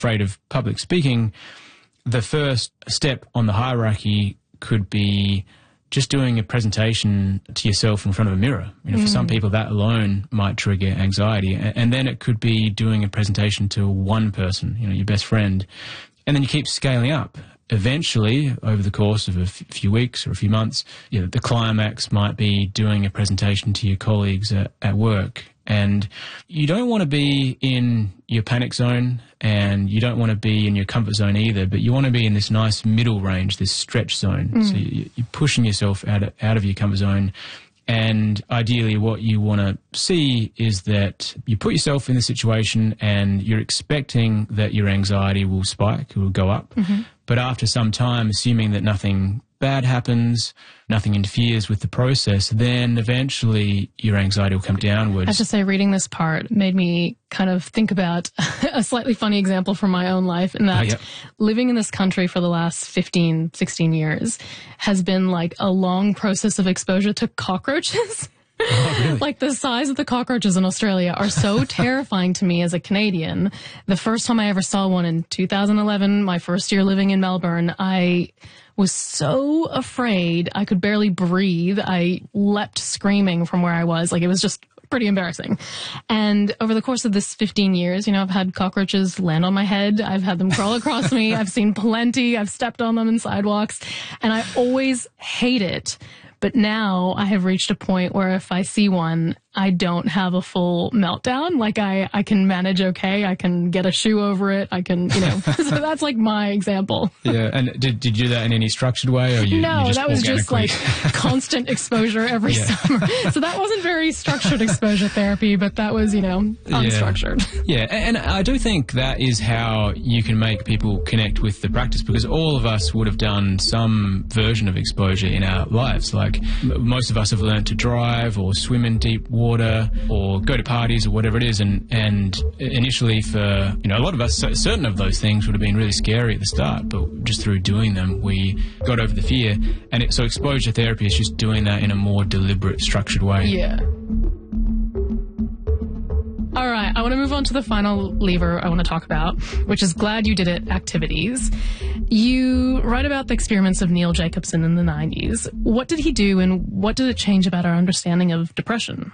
afraid of public speaking, the first step on the hierarchy could be just doing a presentation to yourself in front of a mirror. For some people, that alone might trigger anxiety. And then it could be doing a presentation to one person, your best friend. And then you keep scaling up. Eventually, over the course of a few weeks or a few months, the climax might be doing a presentation to your colleagues at work. And you don't want to be in your panic zone, and you don't want to be in your comfort zone either, but you want to be in this nice middle range, this stretch zone. So you're pushing yourself out of your comfort zone. And ideally what you want to see is that you put yourself in the situation and you're expecting that your anxiety will spike, it will go up. But after some time, assuming that nothing bad happens, nothing interferes with the process, then eventually your anxiety will come downwards. I have to say, reading this part made me kind of think about a slightly funny example from my own life, in that living in this country for the last 15, 16 years has been like a long process of exposure to cockroaches. Oh, really? Like, the size of the cockroaches in Australia are so terrifying to me as a Canadian. The first time I ever saw one in 2011, my first year living in Melbourne, I was so afraid I could barely breathe. I leapt screaming from where I was. Like, it was just pretty embarrassing. And over the course of this 15 years, I've had cockroaches land on my head. I've had them crawl across me. I've seen plenty. I've stepped on them in sidewalks. And I always hate it. But now I have reached a point where if I see one, I don't have a full meltdown. Like, I can manage okay. I can get a shoe over it. I can, so that's like my example. Yeah. And did you do that in any structured way? Or you just that was just like constant exposure every summer. So that wasn't very structured exposure therapy, but that was, unstructured. Yeah. And I do think that is how you can make people connect with the practice, because all of us would have done some version of exposure in our lives. Like, most of us have learned to drive or swim in deep water or go to parties or whatever it is. And initially for, a lot of us, certain of those things would have been really scary at the start, but just through doing them, we got over the fear. And so exposure therapy is just doing that in a more deliberate, structured way. Yeah. All right, I want to move on to the final lever I want to talk about, which is Glad You Did It activities. You write about the experiments of Neil Jacobson in the 90s. What did he do, and what did it change about our understanding of depression?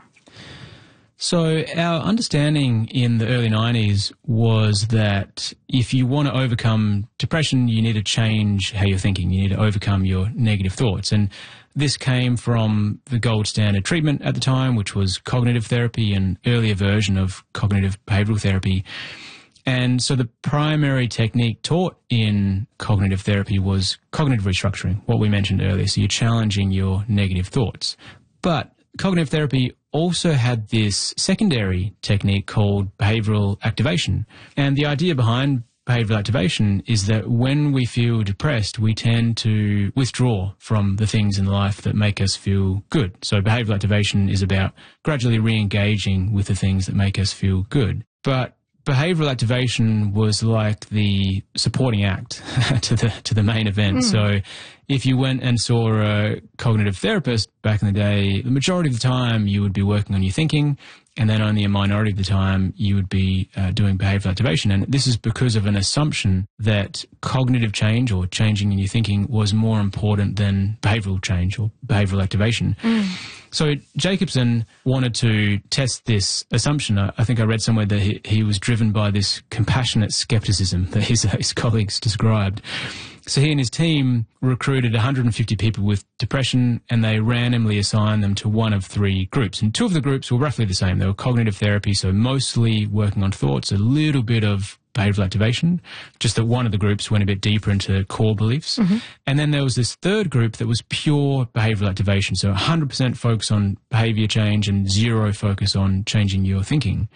So our understanding in the early 90s was that if you want to overcome depression, you need to change how you're thinking. You need to overcome your negative thoughts. And this came from the gold standard treatment at the time, which was cognitive therapy, an earlier version of cognitive behavioral therapy. And so the primary technique taught in cognitive therapy was cognitive restructuring, what we mentioned earlier. So you're challenging your negative thoughts. But cognitive therapy also had this secondary technique called behavioral activation. And the idea behind behavioral activation is that when we feel depressed, we tend to withdraw from the things in life that make us feel good. So behavioral activation is about gradually re-engaging with the things that make us feel good. But behavioral activation was like the supporting act to the main event. So if you went and saw a cognitive therapist back in the day, the majority of the time you would be working on your thinking, and then only a minority of the time you would be doing behavioral activation. And this is because of an assumption that cognitive change or changing in your thinking was more important than behavioral change or behavioral activation. So Jacobson wanted to test this assumption. I think I read somewhere that he was driven by this compassionate skepticism that his colleagues described. So he and his team recruited 150 people with depression, and they randomly assigned them to one of three groups. And two of the groups were roughly the same. They were cognitive therapy, so mostly working on thoughts, a little bit of behavioral activation, just that one of the groups went a bit deeper into core beliefs. And then there was this third group that was pure behavioral activation, so 100% focus on behavior change and zero focus on changing your thinking.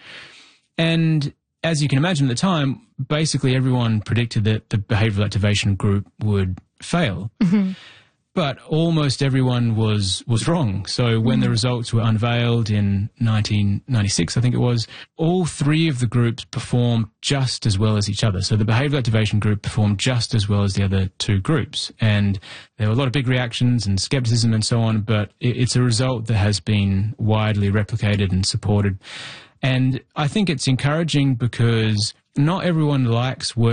And as you can imagine at the time, basically everyone predicted that the behavioral activation group would fail. But almost everyone was wrong. So when the results were unveiled in 1996, I think it was, all three of the groups performed just as well as each other. So the behavioral activation group performed just as well as the other two groups. And there were a lot of big reactions and skepticism and so on, but it's a result that has been widely replicated and supported. And I think it's encouraging because not everyone likes work